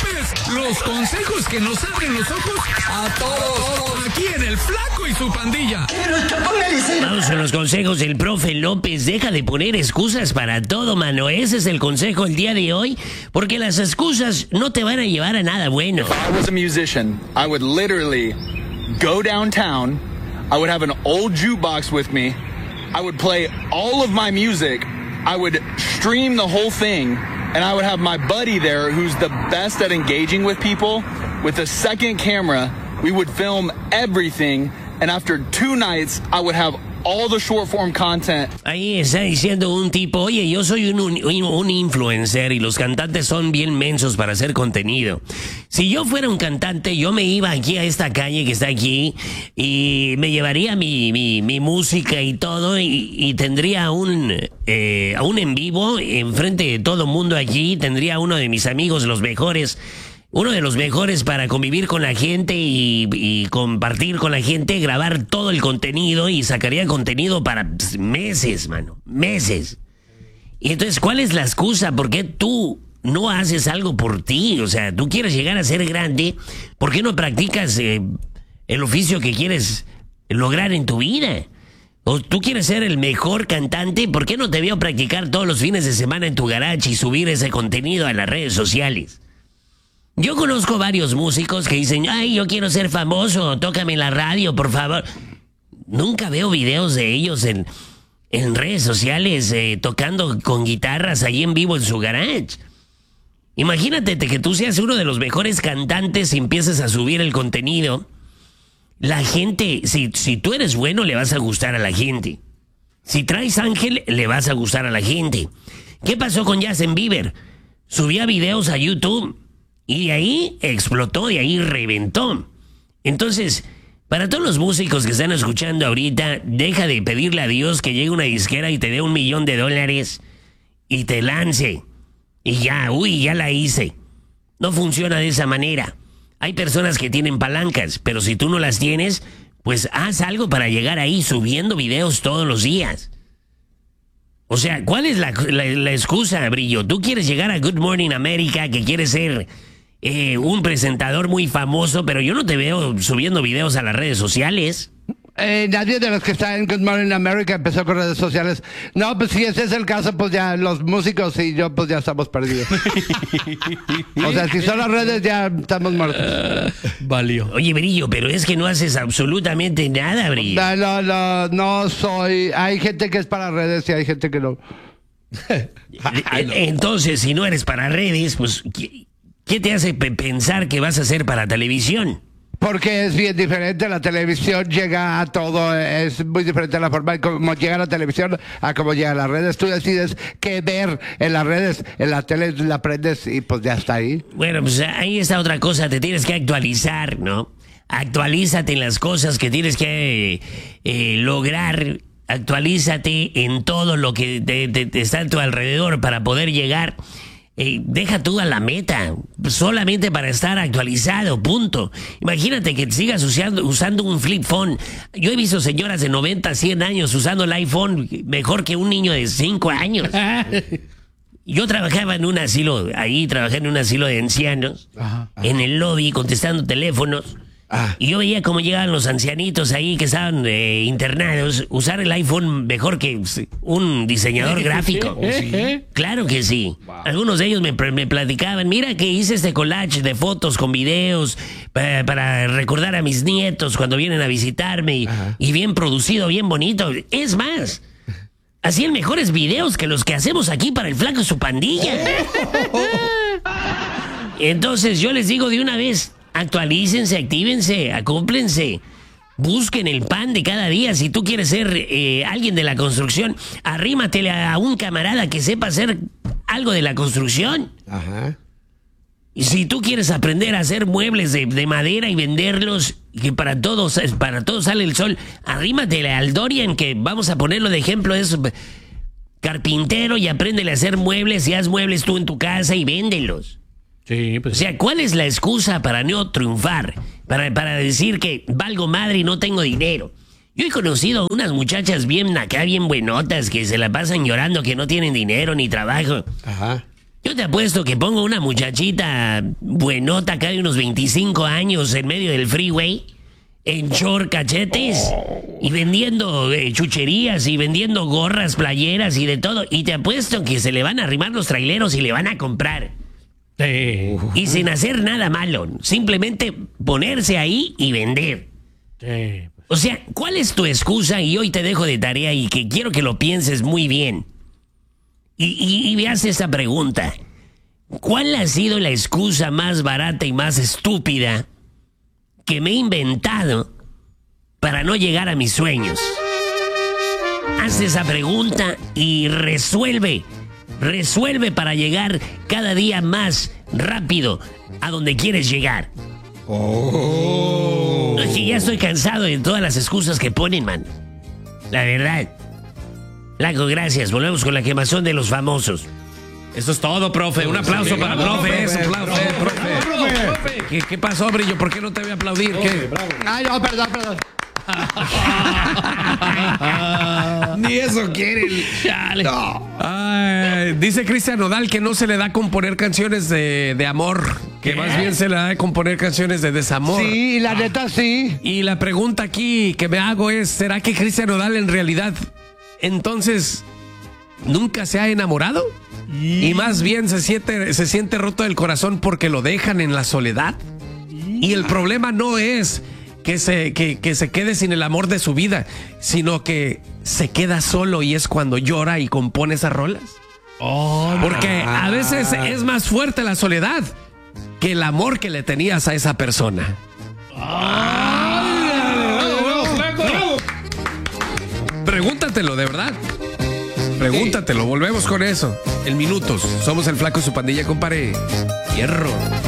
López. Los consejos que nos abren los ojos a todos. Aquí en El Flaco y su pandilla. Vamos con los consejos del profe López. Deja de poner excusas para todo, mano. Ese es el consejo el día de hoy, porque las excusas no te van a llevar a nada bueno. If I was a musician, I would literally go downtown. I would have an old jukebox with me. I would play all of my music. I would stream the whole thing. And I would have my buddy there who's the best at engaging with people. With a second camera, we would film everything. And after 2 nights, I would have all the short form content. Ahí está diciendo un tipo, oye, yo soy un influencer y los cantantes son bien mensos para hacer contenido. Si yo fuera un cantante, yo me iba aquí a esta calle que está aquí y me llevaría mi música y todo y tendría un en vivo enfrente de todo el mundo aquí, tendría uno de mis amigos, uno de los mejores para convivir con la gente y compartir con la gente, grabar todo el contenido y sacaría contenido para meses, mano, meses. Y entonces, ¿cuál es la excusa? ¿Por qué tú no haces algo por ti? O sea, tú quieres llegar a ser grande, ¿por qué no practicas el oficio que quieres lograr en tu vida? O tú quieres ser el mejor cantante, ¿por qué no te veo practicar todos los fines de semana en tu garage y subir ese contenido a las redes sociales? Yo conozco varios músicos que dicen, ay, yo quiero ser famoso, tócame en la radio, por favor. Nunca veo videos de ellos en redes sociales tocando con guitarras ahí en vivo en su garage. Imagínate que tú seas uno de los mejores cantantes y empieces a subir el contenido. La gente, si tú eres bueno, le vas a gustar a la gente. Si traes ángel, le vas a gustar a la gente. ¿Qué pasó con Justin Bieber? Subía videos a YouTube. Y de ahí explotó, de ahí reventó. Entonces, para todos los músicos que están escuchando ahorita, deja de pedirle a Dios que llegue una disquera y te dé $1 millón y te lance. Y ya, ya la hice. No funciona de esa manera. Hay personas que tienen palancas, pero si tú no las tienes, pues haz algo para llegar ahí subiendo videos todos los días. O sea, ¿cuál es la excusa, Brillo? Tú quieres llegar a Good Morning America, que quieres ser un presentador muy famoso, pero yo no te veo subiendo videos a las redes sociales. Nadie de los que está en Good Morning America empezó con redes sociales. No, pues si ese es el caso, pues ya los músicos y yo pues ya estamos perdidos. O sea, si son las redes ya estamos muertos. Valió. Oye, Brillo, pero es que no haces absolutamente nada, Brillo. No soy. Hay gente que es para redes y hay gente que no. Entonces, si no eres para redes, pues ¿qué te hace pensar que vas a ser para televisión? Porque es bien diferente, la televisión llega a todo, es muy diferente la forma de cómo llega la televisión a cómo llega a las redes. Tú decides qué ver en las redes, en la tele la prendes y pues ya está ahí. Bueno, pues ahí está otra cosa, te tienes que actualizar, ¿no? Actualízate en las cosas que tienes que lograr, actualízate en todo lo que te está a tu alrededor para poder llegar. Deja tú a la meta, solamente para estar actualizado, punto. Imagínate que sigas usando un flip phone. Yo he visto señoras de 90, 100 años usando el iPhone mejor que un niño de 5 años. Yo trabajaba en un asilo, trabajé en un asilo de ancianos, en el lobby, contestando teléfonos. Y yo veía cómo llegaban los ancianitos ahí que estaban internados, usar el iPhone mejor que un diseñador gráfico. ¿Sí? Claro que sí. Wow. Algunos de ellos me platicaban, mira que hice este collage de fotos con videos para recordar a mis nietos cuando vienen a visitarme y bien producido, bien bonito. Es más, hacían mejores videos que los que hacemos aquí para el Flaco y su pandilla. Entonces yo les digo de una vez, actualícense, actívense, acóplense, busquen el pan de cada día. Si tú quieres ser alguien de la construcción, arrímatele a un camarada que sepa hacer algo de la construcción. Y si tú quieres aprender a hacer muebles de madera y venderlos, que para todos sale el sol, arrímatele al Dorian, que vamos a ponerlo de ejemplo, es carpintero, y apréndele a hacer muebles y haz muebles tú en tu casa y véndelos. Sí, pues. O sea, ¿cuál es la excusa para no triunfar? Para decir que valgo madre y no tengo dinero. Yo he conocido unas muchachas bien buenotas que se la pasan llorando que no tienen dinero ni trabajo. Yo te apuesto que pongo una muchachita buenota acá de unos 25 años en medio del freeway, en short, cachetes, y vendiendo chucherías y vendiendo gorras, playeras y de todo. Y te apuesto que se le van a arrimar los traileros y le van a comprar. Y sin hacer nada malo, simplemente ponerse ahí y vender. O sea, ¿cuál es tu excusa? Y hoy te dejo de tarea y que quiero que lo pienses muy bien. Y veas esta pregunta. ¿Cuál ha sido la excusa más barata y más estúpida que me he inventado para no llegar a mis sueños? Haz esa pregunta y resuelve para llegar cada día más rápido a donde quieres llegar. Es que ya estoy cansado de todas las excusas que ponen, man. La verdad. Flaco, gracias. Volvemos con la quemazón de los famosos. Eso es todo, profe. Un aplauso para el profe. Eso, profe. ¿Qué pasó, Brillo? ¿Por qué no te voy a aplaudir? ¿Qué? Ay, no, perdón. Ni eso quieren. Ay, dice Cristian Nodal que no se le da componer canciones de amor, que más bien se le da componer canciones de desamor. Sí, la neta sí. Y la pregunta aquí que me hago es, ¿será que Cristian Nodal en realidad entonces nunca se ha enamorado? Y más bien se siente roto del corazón porque lo dejan en la soledad. Y el problema no es que se quede sin el amor de su vida, sino que se queda solo y es cuando llora y compone esas rolas. Porque a veces es más fuerte la soledad que el amor que le tenías a esa persona. Pregúntatelo, de verdad. Pregúntatelo, volvemos con eso. En minutos. Somos el Flaco y su pandilla, compadre. Hierro.